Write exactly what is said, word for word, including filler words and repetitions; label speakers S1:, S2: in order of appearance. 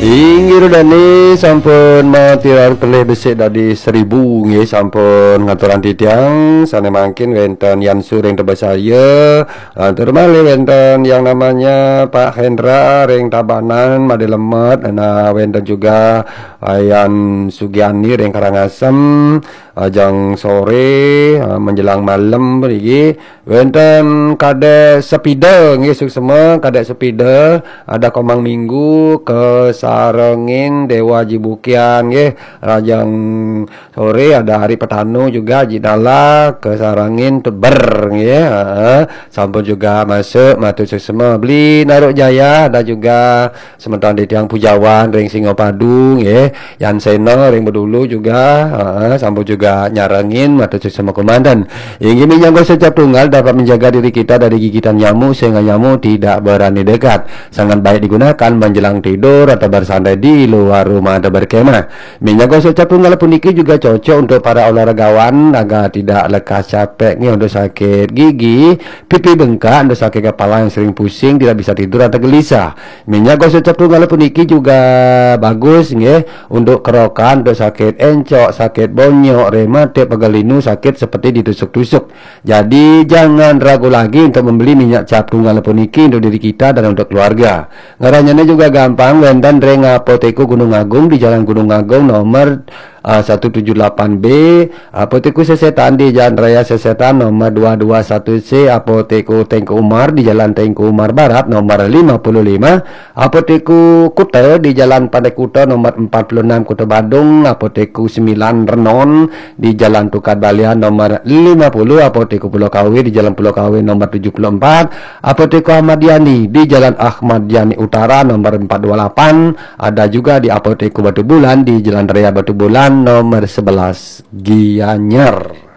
S1: Inggih Dani sampun matiran kelih besik dari seribu nggih sampun ngaturan titiang sane mangkin wenten Yan Suring tebas saya atur malih wenten yang namanya Pak Hendra ring Tabanan Made Lemet nah wenten juga Ayan Sugiani ring Karangasem ajang sore menjelang malam mriki wenten Kadek Sepida nggih semua Kadek Sepida ada Komang Minggu ke Sarengin Dewa Jibukian nggih rajang sore ada Hari Petanu juga Jidala ke Sarangin Tutber nggih sampun juga masuk matur semua beli Naruk Jaya ada juga sementara di tiang Pujawan ring Singopadu nggih Yan Seno ring Bedulu juga sampun juga nyarengin matur semua komandan ingin menyangkut setiap tunggal dapat menjaga diri kita dari gigitan nyamuk sehingga nyamuk tidak berani dekat sangat baik digunakan menjelang tidur atau bersandai di luar rumah atau berkemah. Minyak gosok cap tunggal puniki juga cocok untuk para olahragawan agar tidak lekas capeknya untuk sakit gigi, pipi bengkak, untuk sakit kepala yang sering pusing, tidak bisa tidur atau gelisah. Minyak gosok cap tunggal puniki juga bagus nggih untuk kerokan, untuk sakit encok, sakit bonyok, rematik, pegalinu, sakit seperti ditusuk-tusuk. Jadi jangan ragu lagi untuk membeli minyak cap tunggal puniki untuk diri kita dan untuk keluarga. Ngaranyanya juga gampang, wenten ring Apoteku Gunung Agung di Jalan Gunung Agung nomor uh, seratus tujuh puluh delapan B, Apoteku Sesetan di Jalan Raya Sesetan nomor dua dua satu C, Apoteku Tengku Umar di Jalan Tengku Umar Barat nomor lima puluh lima, Apoteku Kuta di Jalan Pandai Kuta nomor empat puluh enam Kuta Badung, Apoteku sembilan Renon di Jalan Tukat Balian nomor lima puluh, Apoteku Pulau Kawi di Jalan Pulau Kawi nomor tujuh puluh empat, Apoteku Ahmad Yani di Jalan Ahmad Yani Utara nomor empat dua delapan, ada juga di Apoteku Batu Bulan di Jalan Raya Batu Bulan nomor sebelas Gianyar.